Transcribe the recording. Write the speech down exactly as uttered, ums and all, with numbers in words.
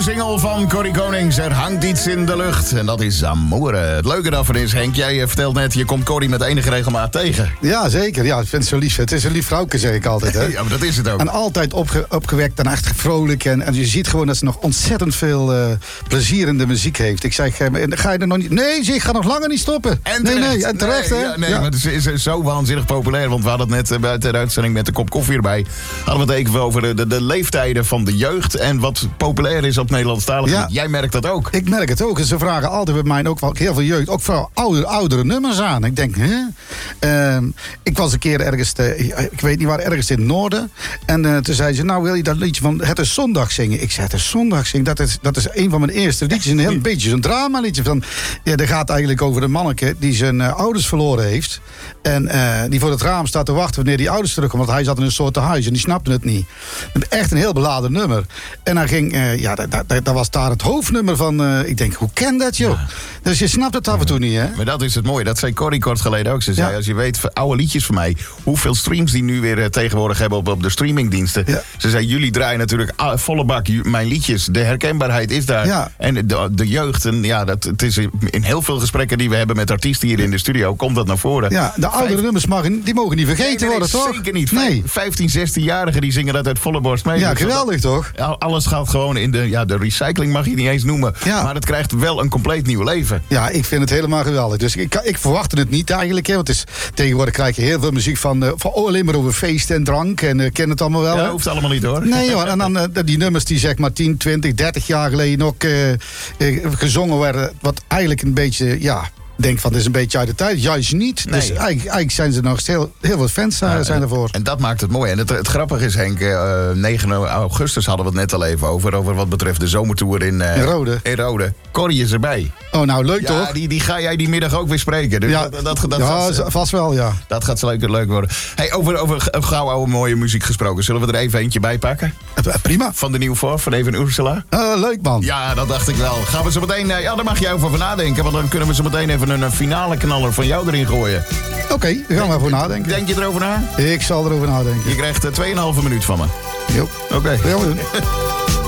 single van Corrie Konings. Er hangt iets in de lucht en dat is Amore. Het leuke daarvan is, Henk, jij vertelt net, je komt Corrie met enige regelmaat tegen. Ja, zeker. Ja, ik vind het zo lief. Het is een lief vrouwke, zeg ik altijd. Hè? Ja, maar dat is het ook. En altijd opge- opgewekt en echt vrolijk. En, en je ziet gewoon dat ze nog ontzettend veel uh, plezier in de muziek heeft. Ik zeg, uh, ga je er nog niet... Nee, zeg, ik ga nog langer niet stoppen. En nee, terecht. nee, en terecht, nee, hè? Ja, nee, ja. maar het is, is zo waanzinnig populair. Want we hadden het net uh, buiten de uitzending met de kop koffie erbij. Hadden we het even over de, de, de leeftijden van de jeugd. En wat populair is op Nederlandstalig. Ja. Jij merkt dat ook. Ik merk het ook. En ze vragen altijd bij mij ook wel heel veel jeugd. Ook vooral ouder, oudere nummers aan. Ik denk, hè? Uh, ik was een keer ergens, te, ik weet niet waar, ergens in het noorden. En uh, toen zei ze, nou wil je dat liedje van Het is zondag zingen? Ik zei, Het is zondag zingen? Dat is, dat is een van mijn eerste liedjes. Een heel beetje zo'n drama liedje. Van, ja, dat gaat eigenlijk over een manneke die zijn uh, ouders verloren heeft. En uh, die voor het raam staat te wachten wanneer die ouders terugkomen. Want hij zat in een soort huis en die snapte het niet. Echt een heel beladen nummer. En dan ging, uh, ja, dat, dat, dat was daar het hoofdnummer van. Uh, ik denk, hoe ken dat, joh? Ja. Dus je snapt het af en toe niet, hè? Maar dat is het mooie. Dat zei Corrie kort geleden ook. Ze zei, ja. Als je weet, oude liedjes van mij, hoeveel streams die nu weer uh, tegenwoordig hebben op, op de streamingdiensten. Ja. Ze zei, jullie draaien natuurlijk uh, volle bak mijn liedjes. De herkenbaarheid is daar. Ja. En de, de jeugd, en ja, dat, het is in heel veel gesprekken die we hebben met artiesten hier in de studio, komt dat naar voren. Ja, de oudere Vijf... nummers mag, die mogen niet vergeten nee, nee, nee, worden, toch? Zeker niet. Nee. vijftien, zestienjarigen die zingen dat uit volle borst mee. Ja, dus geweldig dat, toch? Alles gaat gewoon in de, ja, de recycling mag je niet eens noemen. Ja. Maar het krijgt wel een compleet nieuw leven. Ja, ik vind het helemaal geweldig. Dus ik, ik verwachtte het niet eigenlijk. Hè, want het is, tegenwoordig krijg je heel veel muziek van, uh, van oh, alleen maar over feest en drank. En uh, ken het allemaal wel. Ja, dat hoeft allemaal niet hoor. Nee joh, en dan uh, die nummers die zeg maar tien, twintig, dertig jaar geleden ook uh, uh, gezongen werden. Wat eigenlijk een beetje, ja... denk van, dit is een beetje uit de tijd. Juist niet. Nee. Dus eigenlijk, eigenlijk zijn ze nog heel, heel veel fans uh, zijn ervoor. En dat maakt het mooi. En het, het grappige is, Henk, uh, negen augustus hadden we het net al even over. Over wat betreft de zomertour in, uh, in Rode. In Rode. Corrie is erbij. Oh, nou leuk ja, toch? Die, die ga jij die middag ook weer spreken. Dus ja, dat, dat, dat ja gaat, vast wel, ja. Dat gaat leuk, leuk worden. Hey, over, over gauw oude mooie muziek gesproken. Zullen we er even eentje bij pakken? Uh, prima. Van de nieuwe voor, van even Ursula. Uh, leuk man. Ja, dat dacht ik wel. Gaan we zo meteen, uh, ja, daar mag jij over nadenken. Want dan kunnen we zo meteen even een, een finale knaller van jou erin gooien. Oké, okay, daar gaan we over nadenken. Denk je erover na? Ik zal erover nadenken. Je krijgt uh, twee komma vijf minuut van me. Jo. Oké. Okay. Dat gaan we doen.